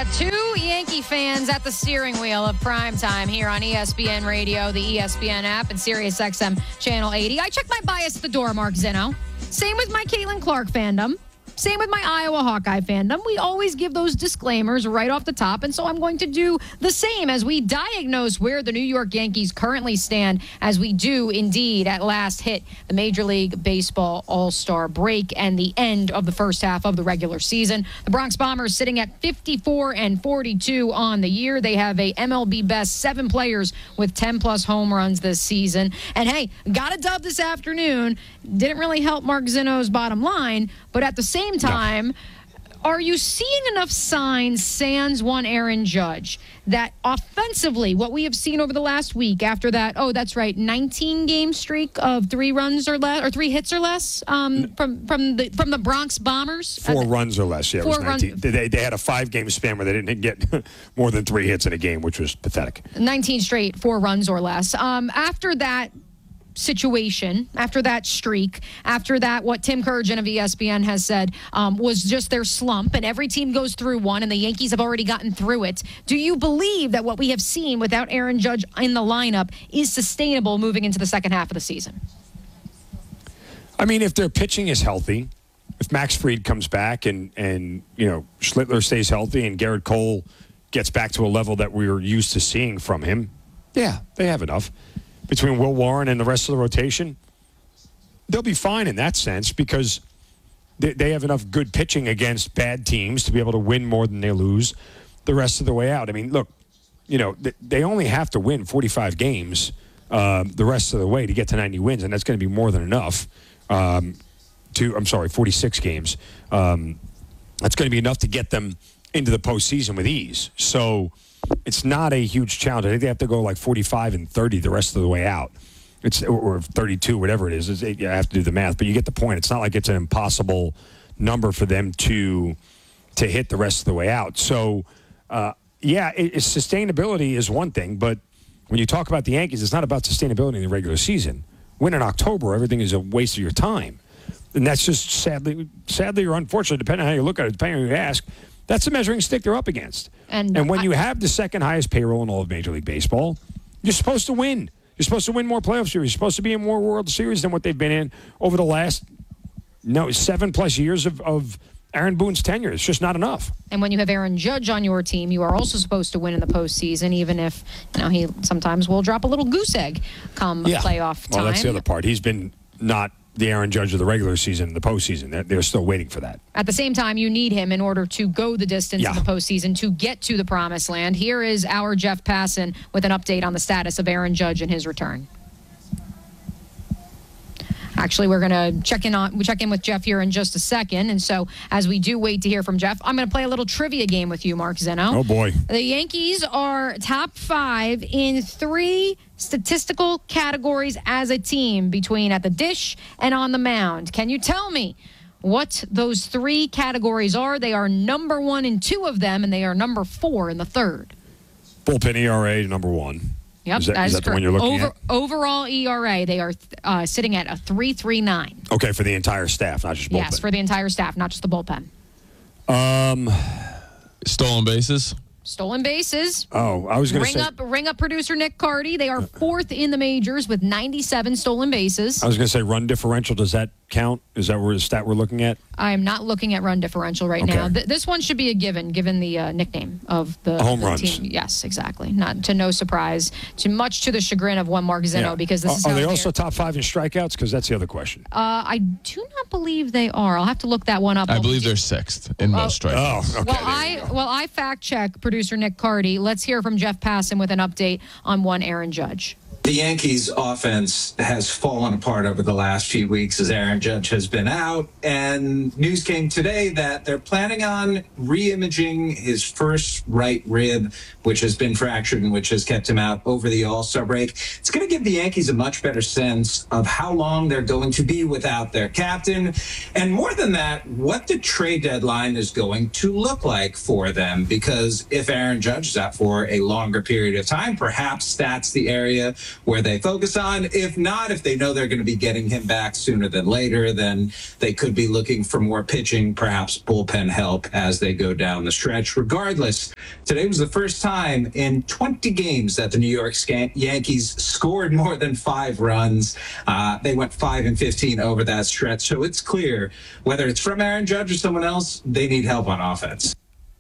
got two Yankee fans at the steering wheel of primetime here on ESPN Radio, the ESPN app, and SiriusXM Channel 80. I check my bias at the door, Mark Zinno. Same with my Caitlin Clark fandom. Same with my Iowa Hawkeye fandom. We always give those disclaimers right off the top, and so I'm going to do the same as we diagnose where the New York Yankees currently stand, as we do indeed at last hit the Major League Baseball All-Star break and the end of the first half of the regular season. The Bronx Bombers sitting at 54-42 on the year. They have a MLB best 7 players with 10-plus home runs this season. And hey, got a dub this afternoon. Didn't really help Mark Zinno's bottom line, but at the same time, are you seeing enough signs, sans one Aaron Judge, that offensively, what we have seen over the last week after that, 19-game streak of 3 runs or less, or 3 hits or less from the Bronx Bombers? 4 runs or less, yeah. It was 19. They had a 5-game span where they didn't get more than 3 hits in a game, which was pathetic. 19 straight, 4 runs or less. After that situation, after that streak, after that, what Tim Kurgan of ESPN has said was just their slump, and every team goes through one, and the Yankees have already gotten through it. Do you believe that what we have seen without Aaron Judge in the lineup is sustainable moving into the second half of the season? I mean, if their pitching is healthy, if Max Fried comes back and Schlittler stays healthy and Garrett Cole gets back to a level that we were used to seeing from him, yeah, they have enough. Between Will Warren and the rest of the rotation, they'll be fine in that sense because they have enough good pitching against bad teams to be able to win more than they lose the rest of the way out. I mean, look, they only have to win 45 games the rest of the way to get to 90 wins, and that's going to be more than enough 46 games. That's going to be enough to get them into the postseason with ease. So it's not a huge challenge. I think they have to go like 45 and 30 the rest of the way out. Or 32, whatever it is. You have to do the math, but you get the point. It's not like it's an impossible number for them to hit the rest of the way out. So, sustainability is one thing, but when you talk about the Yankees, it's not about sustainability in the regular season. Win in October, everything is a waste of your time. And that's just sadly or unfortunately, depending on how you look at it, depending on who you ask, that's the measuring stick they're up against. And when you have the second highest payroll in all of Major League Baseball, you're supposed to win. You're supposed to win more playoff series. You're supposed to be in more World Series than what they've been in over the last 7+ years of Aaron Boone's tenure. It's just not enough. And when you have Aaron Judge on your team, you are also supposed to win in the postseason, even if he sometimes will drop a little goose egg come playoff time. Well, that's the other part. He's been not the Aaron Judge of the regular season, the postseason. They're still waiting for that. At the same time, you need him in order to go the distance in the postseason to get to the promised land. Here is our Jeff Passan with an update on the status of Aaron Judge and his return. Actually, we're going to check in with Jeff here in just a second. And so as we do wait to hear from Jeff, I'm going to play a little trivia game with you, Mark Zinno. Oh, boy. The Yankees are top 5 in 3 statistical categories as a team between at the dish and on the mound. Can you tell me what those 3 categories are? They are number 1 in 2 of them, and they are number 4 in the 3rd. Bullpen ERA, number 1. Yep, is that the one you're looking at? Overall ERA, they are sitting at a 3.39. Okay, for the entire staff, not just bullpen. Yes, for the entire staff, not just the bullpen. Stolen bases. Stolen bases. Oh, I was going to say. Ring up producer Nick Carty. They are 4th in the majors with 97 stolen bases. I was going to say run differential. Does that count? Is that the stat we're looking at? I am not looking at run differential right now. This one should be a given the nickname of the home the runs. Team. Yes, exactly. Not to no surprise, much to the chagrin of one Mark Zinno, because this is Are they also top 5 in strikeouts? Because that's the other question. I do not believe they are. I'll have to look that one up. I believe they're 6th in most strikeouts. Oh, okay. Well, I fact check producer Nick Carty. Let's hear from Jeff Passan with an update on one Aaron Judge. The Yankees' offense has fallen apart over the last few weeks as Aaron Judge has been out, and news came today that they're planning on re-imaging his first right rib, which has been fractured and which has kept him out over the All-Star break. It's going to give the Yankees a much better sense of how long they're going to be without their captain, and more than that, what the trade deadline is going to look like for them, because if Aaron Judge is out for a longer period of time, perhaps that's the area where they focus on. If not, if they know they're going to be getting him back sooner than later, then they could be looking for more pitching, perhaps bullpen help as they go down the stretch. Regardless, today was the first time in 20 games that the New York Yankees scored more than 5 runs. They went 5-15 over that stretch. So it's clear, whether it's from Aaron Judge or someone else, they need help on offense.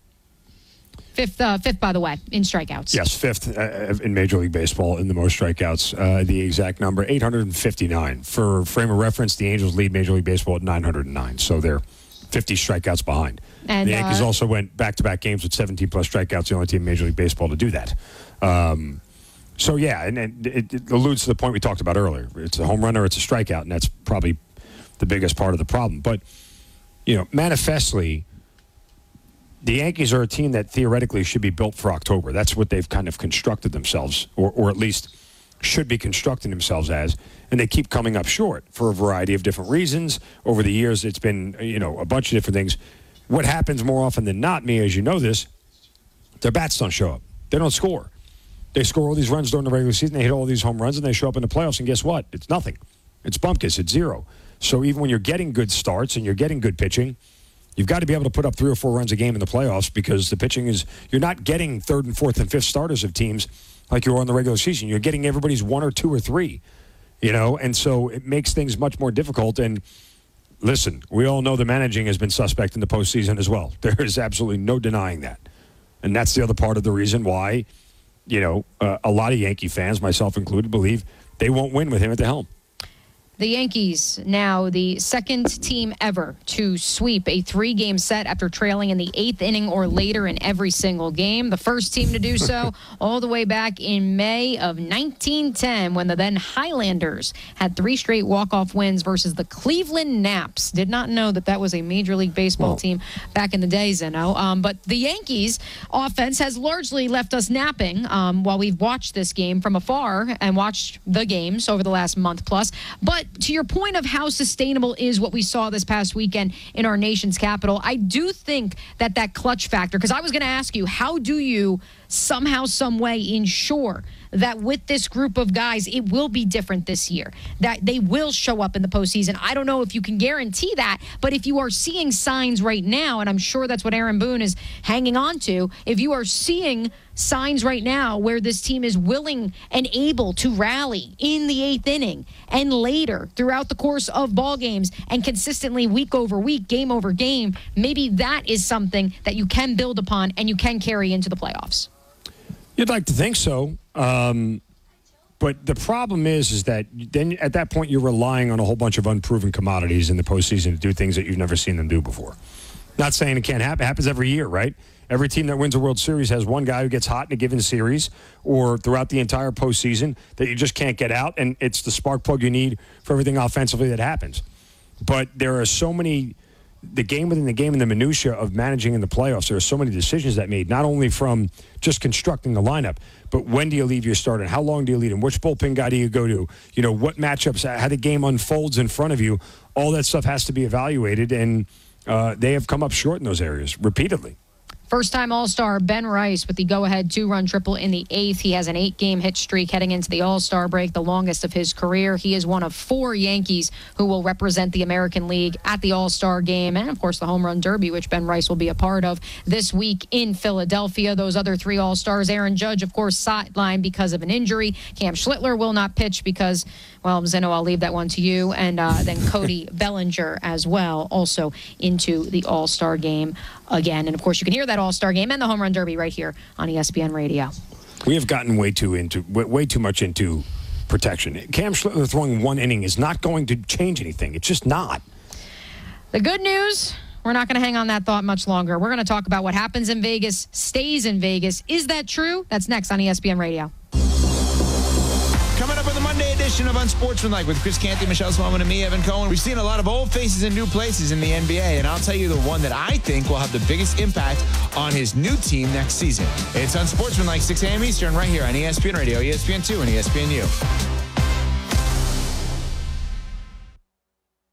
Fifth, by the way, in strikeouts. Yes, fifth in Major League Baseball in the most strikeouts. The exact number, 859. For frame of reference, the Angels lead Major League Baseball at 909. So they're 50 strikeouts behind. And the Yankees also went back-to-back games with 17-plus strikeouts, the only team in Major League Baseball to do that. So, yeah, and it alludes to the point we talked about earlier. It's a home run or it's a strikeout, and that's probably the biggest part of the problem. But, manifestly, the Yankees are a team that theoretically should be built for October. That's what they've kind of constructed themselves, or at least should be constructing themselves as, and they keep coming up short for a variety of different reasons. Over the years, it's been, a bunch of different things. What happens more often than not, Mia, as you know this, their bats don't show up. They don't score. They score all these runs during the regular season, they hit all these home runs, and they show up in the playoffs, and guess what? It's nothing. It's bumpkiss. It's zero. So even when you're getting good starts and you're getting good pitching, you've got to be able to put up 3 or 4 runs a game in the playoffs because the pitching is, you're not getting 3rd and 4th and 5th starters of teams like you are in the regular season. You're getting everybody's 1 or 2 or 3, and so it makes things much more difficult. And listen, we all know the managing has been suspect in the postseason as well. There is absolutely no denying that. And that's the other part of the reason why, a lot of Yankee fans, myself included, believe they won't win with him at the helm. The Yankees, now the second team ever to sweep a 3-game set after trailing in the 8th inning or later in every single game. The first team to do so all the way back in May of 1910 when the then Highlanders had 3 straight walk-off wins versus the Cleveland Naps. Did not know that was a Major League Baseball team back in the day, Zeno. But the Yankees offense has largely left us napping while we've watched this game from afar and watched the games over the last month plus. But to your point of how sustainable is what we saw this past weekend in our nation's capital, I do think that clutch factor, because I was going to ask you, how do you somehow, some way ensure that with this group of guys, it will be different this year, that they will show up in the postseason? I don't know if you can guarantee that, but if you are seeing signs right now, and I'm sure that's what Aaron Boone is hanging on to, if you are seeing signs right now where this team is willing and able to rally in the 8th inning and later throughout the course of ball games and consistently week over week, game over game, maybe that is something that you can build upon and you can carry into the playoffs. You'd like to think so. But the problem is that then at that point you're relying on a whole bunch of unproven commodities in the postseason to do things that you've never seen them do before. Not saying it can't happen. It happens every year, right? Every team that wins a World Series has one guy who gets hot in a given series or throughout the entire postseason that you just can't get out, and it's the spark plug you need for everything offensively that happens. But there are so many, the game within the game and the minutia of managing in the playoffs, there are so many decisions that made, not only from just constructing the lineup, but when do you leave your starter? How long do you lead him? Which bullpen guy do you go to? What matchups, how the game unfolds in front of you. All that stuff has to be evaluated, and they have come up short in those areas repeatedly. First-time All-Star Ben Rice with the go-ahead 2-run triple in the 8th. He has an 8-game hit streak heading into the All-Star break, the longest of his career. He is one of 4 Yankees who will represent the American League at the All-Star game and, of course, the Home Run Derby, which Ben Rice will be a part of this week in Philadelphia. Those other 3 All-Stars, Aaron Judge, of course, sidelined because of an injury. Cam Schlittler will not pitch because, well, Zeno, I'll leave that one to you. And then Cody Bellinger as well, also into the All-Star game again. And, of course, you can hear that All-Star game and the Home Run Derby right here on ESPN Radio. We have gotten way too much into protection. Cam Schlittler throwing 1 inning is not going to change anything. It's just not. The good news, we're not going to hang on that thought much longer. We're going to talk about what happens in Vegas, stays in Vegas. Is that true? That's next on ESPN Radio. Coming up with the Monday edition of Unsportsmanlike with Chris Canty, Michelle Swellman, and me, Evan Cohen. We've seen a lot of old faces in new places in the NBA, and I'll tell you the one that I think will have the biggest impact on his new team next season. It's Unsportsmanlike, 6 a.m. Eastern, right here on ESPN Radio, ESPN2, and ESPNU.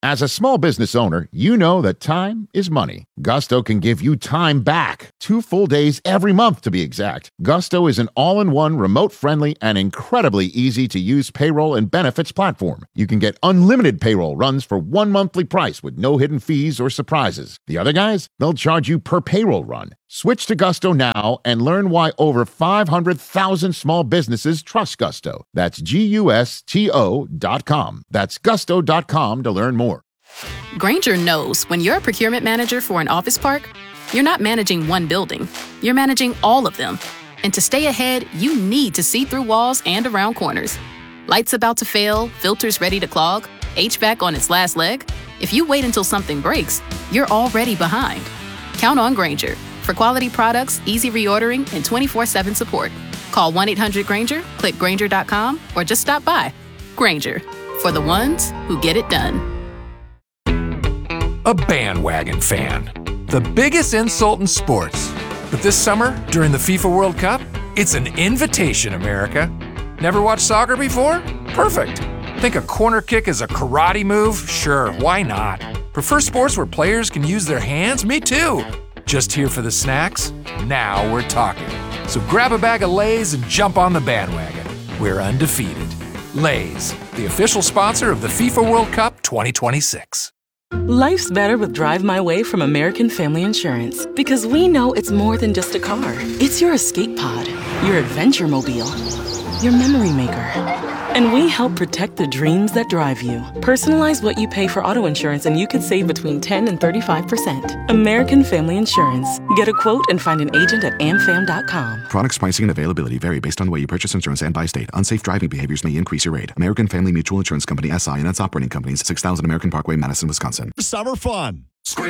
As a small business owner, you know that time is money. Gusto can give you time back. 2 full days every month, to be exact. Gusto is an all-in-one, remote-friendly, and incredibly easy-to-use payroll and benefits platform. You can get unlimited payroll runs for one monthly price with no hidden fees or surprises. The other guys, they'll charge you per payroll run. Switch to Gusto now and learn why over 500,000 small businesses trust Gusto. That's GUSTO.com. That's gusto.com to learn more. Grainger knows when you're a procurement manager for an office park, you're not managing one building, you're managing all of them. And to stay ahead, you need to see through walls and around corners. Lights about to fail, filters ready to clog, HVAC on its last leg. If you wait until something breaks, you're already behind. Count on Grainger for quality products, easy reordering, and 24/7 support. Call 1-800-GRAINGER, click Grainger.com, or just stop by. Grainger, for the ones who get it done. A bandwagon fan. The biggest insult in sports. But this summer, during the FIFA World Cup, it's an invitation, America. Never watched soccer before? Perfect. Think a corner kick is a karate move? Sure, why not? Prefer sports where players can use their hands? Me too. Just here for the snacks? Now we're talking. So grab a bag of Lay's and jump on the bandwagon. We're undefeated. Lay's, the official sponsor of the FIFA World Cup 2026. Life's better with Drive My Way from American Family Insurance, because we know it's more than just a car. It's your escape pod, your adventure mobile, your memory maker. And we help protect the dreams that drive you. Personalize what you pay for auto insurance and you could save between 10 and 35%. American Family Insurance. Get a quote and find an agent at amfam.com. Products, pricing, and availability vary based on the way you purchase insurance and by state. Unsafe driving behaviors may increase your rate. American Family Mutual Insurance Company, SI, and its operating companies, 6000 American Parkway, Madison, Wisconsin. Summer fun.